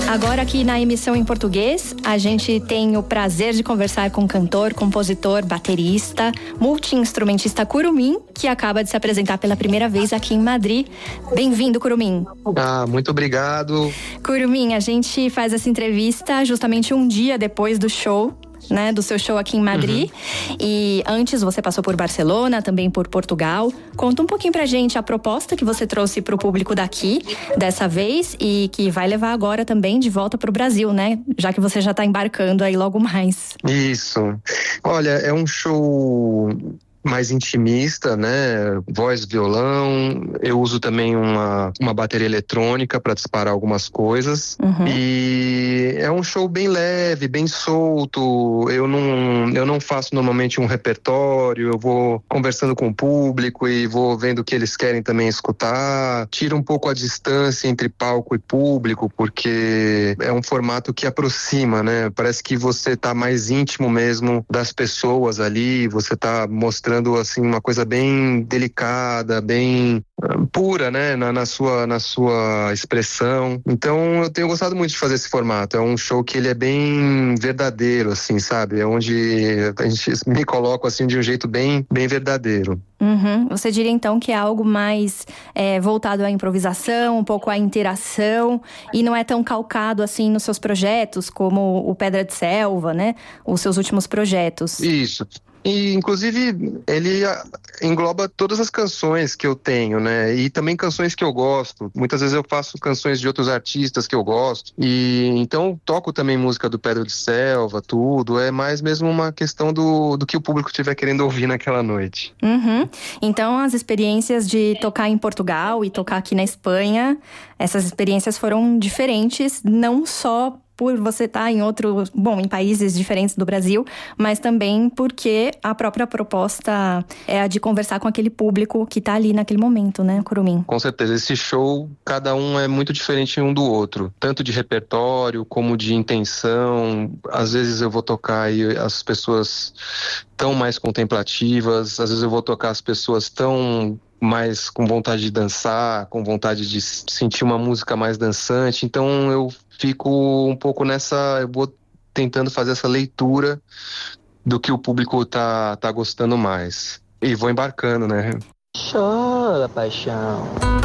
Agora aqui na emissão em português, a gente tem o prazer de conversar com o cantor, compositor, baterista, multi-instrumentista Curumim, que acaba de se apresentar pela primeira vez aqui em Madrid. Bem-vindo, Curumim. Muito obrigado. Curumim, a gente faz essa entrevista justamente um dia depois do show, né, do seu show aqui em Madrid. E antes você passou por Barcelona, também por Portugal. Conta um pouquinho pra gente a proposta que você trouxe pro público daqui, dessa vez, e que vai levar agora também de volta pro Brasil, né? Já que você já tá embarcando aí logo mais. Isso. Olha, é um show mais intimista, né? Voz, violão. Eu uso também uma bateria eletrônica para disparar algumas coisas. E é um show bem leve, bem solto. Eu não faço normalmente um repertório. Eu vou conversando com o público e vou vendo o que eles querem também escutar. Tiro um pouco a distância entre palco e público, porque é um formato que aproxima, né? Parece que você tá mais íntimo mesmo das pessoas ali. Você tá mostrando assim uma coisa bem delicada, bem pura, né, na sua expressão. Então eu tenho gostado muito de fazer esse formato. É um show que ele é bem verdadeiro, assim, sabe? É onde a gente me coloca assim de um jeito bem verdadeiro. Você diria então que é algo mais voltado à improvisação, um pouco à interação, e não é tão calcado assim nos seus projetos como o Pedra de Selva, né? Os seus últimos projetos. Isso. E, inclusive, ele engloba todas as canções que eu tenho, né? E também canções que eu gosto. Muitas vezes eu faço canções de outros artistas que eu gosto. E então toco também música do Pedra de Selva, tudo. É mais mesmo uma questão do que o público estiver querendo ouvir naquela noite. Então, as experiências de tocar em Portugal e tocar aqui na Espanha, essas experiências foram diferentes, não só por você estar em países diferentes do Brasil, mas também porque a própria proposta é a de conversar com aquele público que está ali naquele momento, né, Curumim? Com certeza, esse show, cada um é muito diferente um do outro, tanto de repertório como de intenção. Às vezes eu vou tocar e as pessoas tão mais contemplativas, às vezes eu vou tocar as pessoas tão mais com vontade de dançar, com vontade de sentir uma música mais dançante. Então eu fico um pouco eu vou tentando fazer essa leitura do que o público tá gostando mais. E vou embarcando, né? Chora, paixão.